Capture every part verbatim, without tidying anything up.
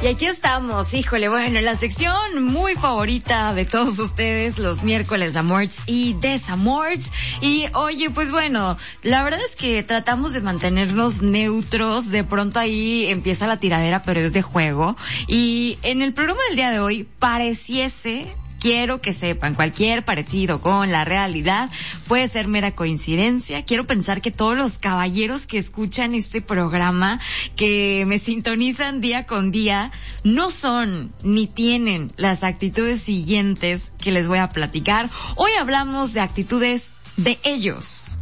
Y aquí estamos, híjole, bueno, en la sección muy favorita de todos ustedes, los miércoles de Amorts y Desamorts. Y oye, pues bueno, la verdad es que tratamos de mantenernos neutros, de pronto ahí empieza la tiradera, pero es de juego. Y en el programa del día de hoy pareciese... Quiero que sepan, cualquier parecido con la realidad puede ser mera coincidencia. Quiero pensar que todos los caballeros que escuchan este programa, que me sintonizan día con día, no son ni tienen las actitudes siguientes que les voy a platicar. Hoy hablamos de actitudes de ellos,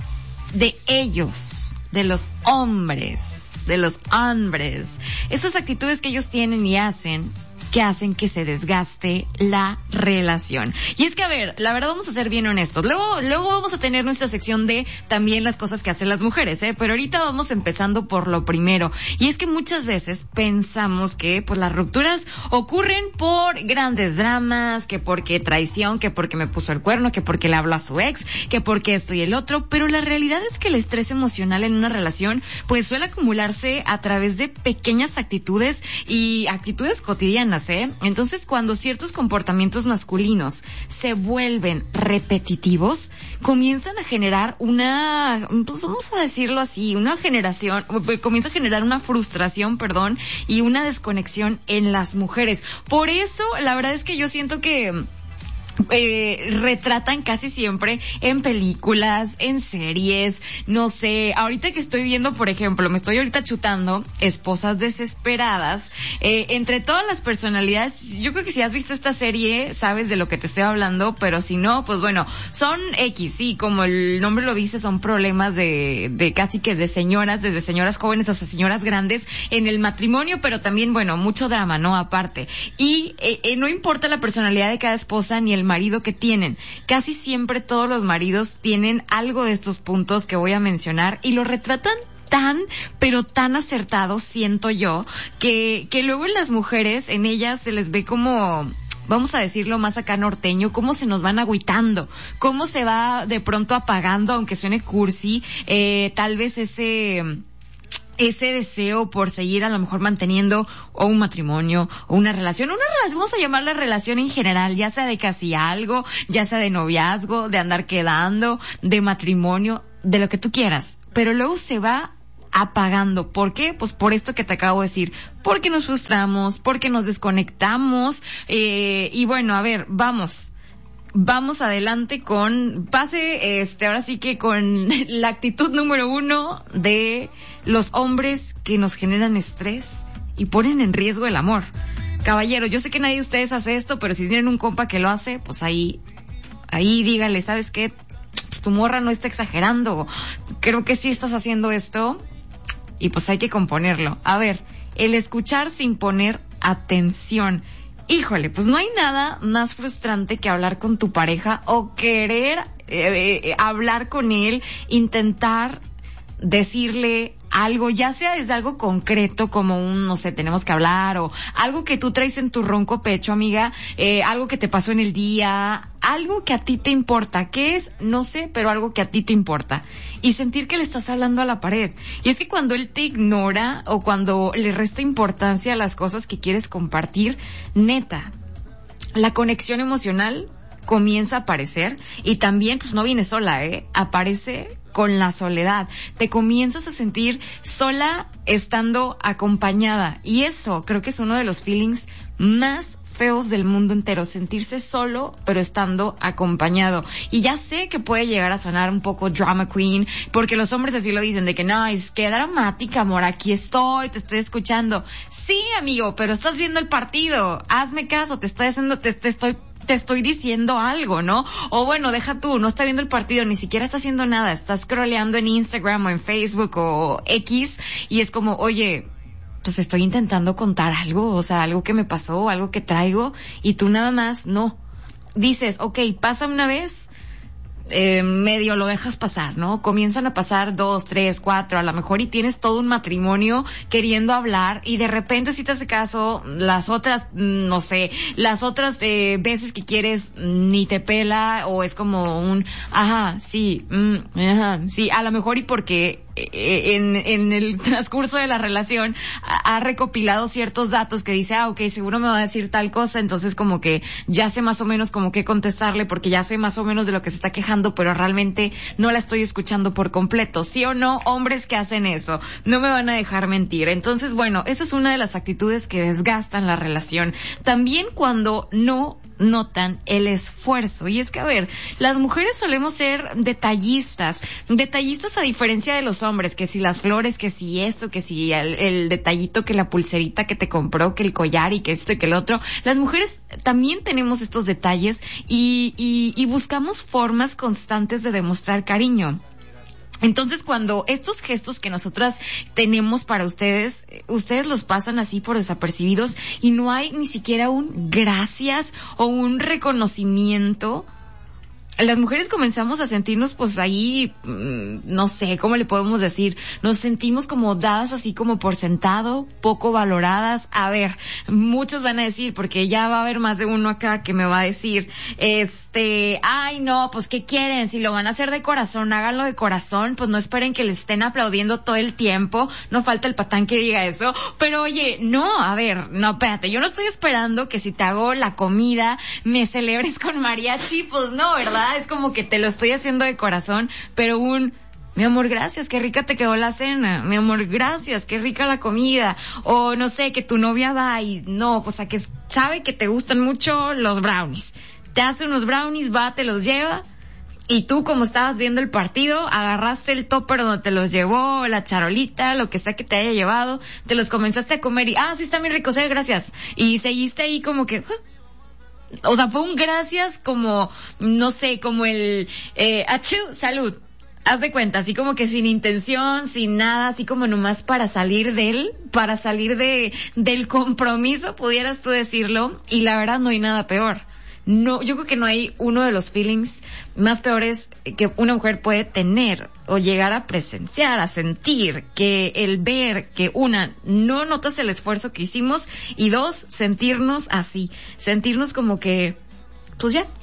de ellos, de los hombres, de los hombres. Esas actitudes que ellos tienen y hacen, que hacen que se desgaste la relación. Y es que, a ver, la verdad vamos a ser bien honestos. Luego, luego vamos a tener nuestra sección de también las cosas que hacen las mujeres, ¿eh? Pero ahorita vamos empezando por lo primero. Y es que muchas veces pensamos que, pues, las rupturas ocurren por grandes dramas, que porque traición, que porque me puso el cuerno, que porque le habló a su ex, que porque esto y el otro. Pero la realidad es que el estrés emocional en una relación, pues, suele acumularse a través de pequeñas actitudes y actitudes cotidianas. ¿Eh? Entonces, cuando ciertos comportamientos masculinos se vuelven repetitivos, comienzan a generar una, pues vamos a decirlo así, una generación, comienza a generar una frustración, perdón, y una desconexión en las mujeres. Por eso, la verdad es que yo siento que Eh, retratan casi siempre en películas, en series, no sé, ahorita que estoy viendo, por ejemplo, me estoy ahorita chutando Esposas Desesperadas, eh, entre todas las personalidades, yo creo que si has visto esta serie, sabes de lo que te estoy hablando, pero si no, pues bueno, son X, sí, como el nombre lo dice, son problemas de, de casi que de señoras, desde señoras jóvenes hasta señoras grandes en el matrimonio, pero también, bueno, mucho drama, ¿no? Aparte. Y eh, eh, no importa la personalidad de cada esposa ni el marido que tienen. Casi siempre todos los maridos tienen algo de estos puntos que voy a mencionar y lo retratan tan, pero tan acertado, siento yo, que, que luego en las mujeres, en ellas se les ve como, vamos a decirlo más acá norteño, cómo se nos van agüitando, cómo se va de pronto apagando, aunque suene cursi, eh, tal vez ese... ese deseo por seguir a lo mejor manteniendo o un matrimonio o una relación, una relación, vamos a llamarla relación en general, ya sea de casi algo, ya sea de noviazgo, de andar quedando, de matrimonio, de lo que tú quieras, pero luego se va apagando. ¿Por qué? Pues por esto que te acabo de decir, porque nos frustramos, porque nos desconectamos, eh, y bueno, a ver, vamos. Vamos adelante con, pase, este, ahora sí que con la actitud número uno de los hombres que nos generan estrés y ponen en riesgo el amor. Caballero, yo sé que nadie de ustedes hace esto, pero si tienen un compa que lo hace, pues ahí, ahí dígale, ¿sabes qué? Pues tu morra no está exagerando. Creo que sí estás haciendo esto y pues hay que componerlo. A ver, el escuchar sin poner atención. Híjole, pues no hay nada más frustrante que hablar con tu pareja o querer eh, eh, hablar con él, intentar decirle algo, ya sea desde algo concreto como un, no sé, tenemos que hablar, o algo que tú traes en tu ronco pecho, amiga, eh, algo que te pasó en el día, algo que a ti te importa. ¿Qué es? No sé, pero algo que a ti te importa. Y sentir que le estás hablando a la pared. Y es que cuando él te ignora o cuando le resta importancia a las cosas que quieres compartir, neta, la conexión emocional comienza a aparecer y también, pues no viene sola, ¿eh? Aparece con la soledad. Te comienzas a sentir sola estando acompañada. Y eso creo que es uno de los feelings más feos del mundo entero, sentirse solo pero estando acompañado. Y ya sé que puede llegar a sonar un poco drama queen, porque los hombres así lo dicen, de que no, es que dramática, amor, aquí estoy, te estoy escuchando. Sí, amigo, pero estás viendo el partido, hazme caso, te estoy haciendo, te, te estoy te estoy diciendo algo, ¿no? O bueno, deja tú, no está viendo el partido, ni siquiera está haciendo nada, está scrolleando en Instagram o en Facebook o X, y es como, oye, pues estoy intentando contar algo, o sea, algo que me pasó, algo que traigo, y tú nada más, no. Dices, ok, pasa una vez, eh, medio lo dejas pasar, ¿no? Comienzan a pasar dos, tres, cuatro, a lo mejor, y tienes todo un matrimonio queriendo hablar, y de repente si te hace caso, las otras, no sé, las otras eh, veces que quieres ni te pela, o es como un, ajá, sí, mm, ajá, sí, a lo mejor, y porque en, en el transcurso de la relación ha, ha recopilado ciertos datos que dice, ah, ok, seguro me va a decir tal cosa, entonces como que ya sé más o menos como qué contestarle porque ya sé más o menos de lo que se está quejando, pero realmente no la estoy escuchando por completo. ¿Sí o no? Hombres que hacen eso, no me van a dejar mentir. Entonces, bueno, esa es una de las actitudes que desgastan la relación. También cuando no notan el esfuerzo. Y es que, a ver, las mujeres solemos ser detallistas, detallistas a diferencia de los hombres, que si las flores, que si esto, que si el, el detallito, que la pulserita que te compró, que el collar y que esto y que el otro. Las mujeres también tenemos estos detalles y, y, y buscamos formas constantes de demostrar cariño. Entonces, cuando estos gestos que nosotras tenemos para ustedes, ustedes los pasan así por desapercibidos y no hay ni siquiera un gracias o un reconocimiento, las mujeres comenzamos a sentirnos pues ahí, no sé, ¿cómo le podemos decir? Nos sentimos como dadas así como por sentado, poco valoradas. A ver, muchos van a decir, porque ya va a haber más de uno acá que me va a decir, este, ay no, pues ¿qué quieren? Si lo van a hacer de corazón, háganlo de corazón, pues no esperen que les estén aplaudiendo todo el tiempo, no falta el patán que diga eso, pero oye, no, a ver, no, espérate, yo no estoy esperando que si te hago la comida, me celebres con mariachi, pues no, ¿verdad? Es como que te lo estoy haciendo de corazón, pero un, mi amor, gracias, qué rica te quedó la cena, mi amor, gracias, qué rica la comida, o no sé, que tu novia va y no, o sea, que sabe que te gustan mucho los brownies, te hace unos brownies, va, te los lleva, y tú, como estabas viendo el partido, agarraste el topper donde te los llevó, la charolita, lo que sea que te haya llevado, te los comenzaste a comer y, ah, sí, está bien rico, sí, gracias, y seguiste ahí como que, o sea, fue un gracias como, no sé, como el, eh, achú, salud. Haz de cuenta, así como que sin intención, sin nada, así como nomás para salir de él, para salir de, del compromiso, pudieras tú decirlo, y la verdad no hay nada peor. No, yo creo que no hay uno de los feelings más peores que una mujer puede tener o llegar a presenciar, a sentir, que el ver que una, no notas el esfuerzo que hicimos y dos, sentirnos así, sentirnos como que, pues ya,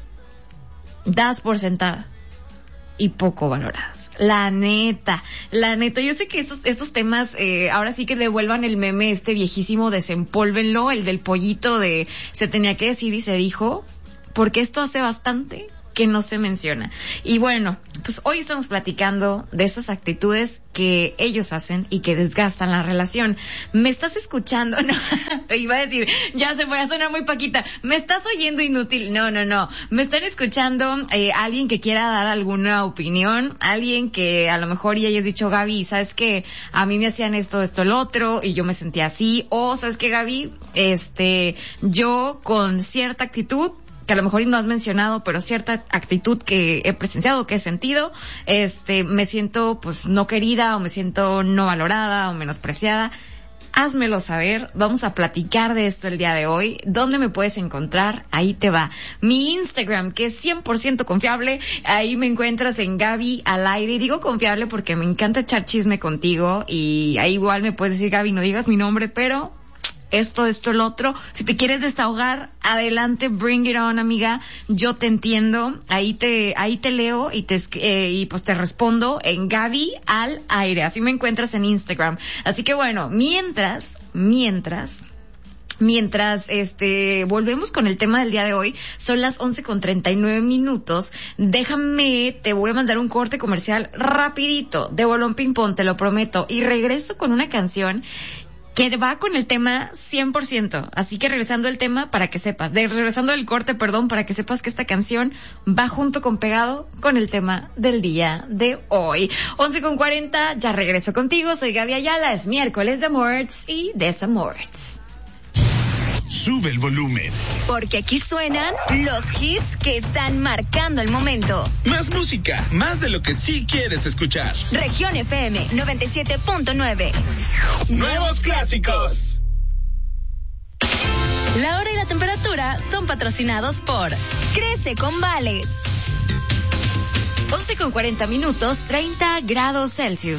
das por sentada y poco valoradas. La neta, la neta, yo sé que estos, estos temas, eh, ahora sí que devuelvan el meme este viejísimo, desempólvenlo, el del pollito de se tenía que decir y se dijo, porque esto hace bastante que no se menciona. Y bueno, pues hoy estamos platicando de esas actitudes que ellos hacen y que desgastan la relación. ¿Me estás escuchando? No, iba a decir, ya se voy a sonar muy paquita. ¿Me estás oyendo inútil? No, no, no. ¿Me están escuchando eh, alguien que quiera dar alguna opinión? Alguien que a lo mejor ya hayas dicho, Gaby, ¿sabes qué? A mí me hacían esto, esto, el otro, y yo me sentía así. O, ¿sabes qué, Gaby? Este, yo con cierta actitud, que a lo mejor no has mencionado, pero cierta actitud que he presenciado, que he sentido, este, me siento pues no querida, o me siento no valorada, o menospreciada. Házmelo saber, vamos a platicar de esto el día de hoy. ¿Dónde me puedes encontrar? Ahí te va. Mi Instagram, que es cien por ciento confiable, ahí me encuentras en Gaby al aire. Y digo confiable porque me encanta echar chisme contigo, y ahí igual me puedes decir, Gaby, no digas mi nombre, pero esto, esto, el otro. Si te quieres desahogar, adelante, bring it on, amiga. Yo te entiendo. Ahí te, ahí te leo y te, eh, y pues te respondo en Gaby al aire. Así me encuentras en Instagram. Así que bueno, mientras, mientras, Mientras, este, volvemos con el tema del día de hoy, son las once con treinta y nueve minutos, déjame, te voy a mandar un corte comercial rapidito, de Bolón Ping Pong, te lo prometo, y regreso con una canción que va con el tema cien por ciento. Así que regresando al tema, para que sepas, de, regresando al corte, perdón, para que sepas que esta canción va junto con pegado con el tema del día de hoy. once con cuarenta, ya regreso contigo, soy Gaby Ayala, es miércoles de Amorts y Desamorts. Sube el volumen. Porque aquí suenan los hits que están marcando el momento. Más música, más de lo que sí quieres escuchar. Región F M noventa y siete punto nueve. Nuevos clásicos. La hora y la temperatura son patrocinados por Crece con Vales. once con cuarenta minutos, treinta grados Celsius.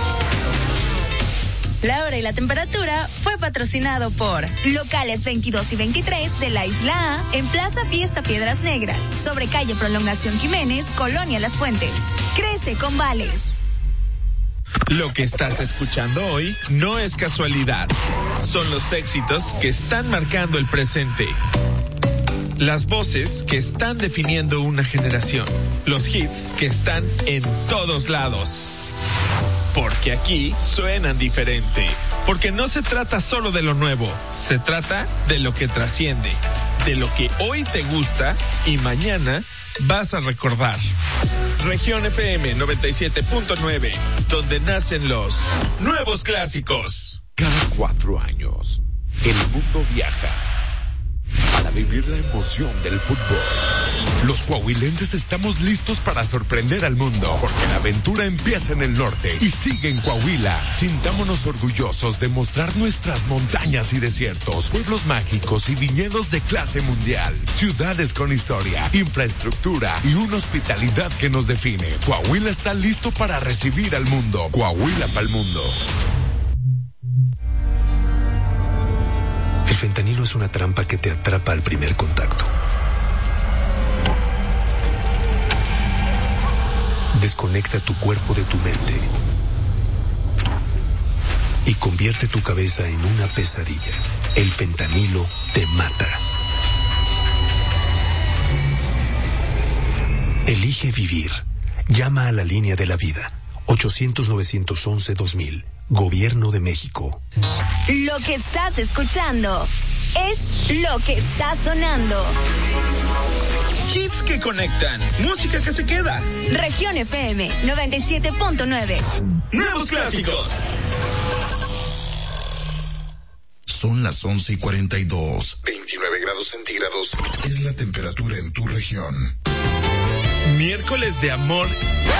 La hora y la temperatura fue patrocinado por Locales veintidós y veintitrés de la Isla A en Plaza Fiesta Piedras Negras, sobre calle Prolongación Jiménez, Colonia Las Fuentes. Crece con Vales. Lo que estás escuchando hoy no es casualidad. Son los éxitos que están marcando el presente. Las voces que están definiendo una generación. Los hits que están en todos lados. Porque aquí suenan diferente. Porque no se trata solo de lo nuevo. Se trata de lo que trasciende. De lo que hoy te gusta y mañana vas a recordar. Región F M noventa y siete punto nueve, donde nacen los nuevos clásicos. Cada cuatro años, el mundo viaja para vivir la emoción del fútbol. Los coahuilenses estamos listos para sorprender al mundo, porque la aventura empieza en el norte y sigue en Coahuila. Sintámonos orgullosos de mostrar nuestras montañas y desiertos, pueblos mágicos y viñedos de clase mundial, ciudades con historia, infraestructura y una hospitalidad que nos define. Coahuila está listo para recibir al mundo. Coahuila pa'l mundo. El fentanilo es una trampa que te atrapa al primer contacto. Desconecta tu cuerpo de tu mente y convierte tu cabeza en una pesadilla. El fentanilo te mata. Elige vivir. Llama a la línea de la vida. ochocientos, novecientos once, dos mil. Gobierno de México. Lo que estás escuchando es lo que está sonando. Hits que conectan, música que se queda. Región F M noventa y siete punto nueve. Nuevos clásicos. Son las once y cuarenta y dos. veintinueve grados centígrados es la temperatura en tu región. Miércoles de amor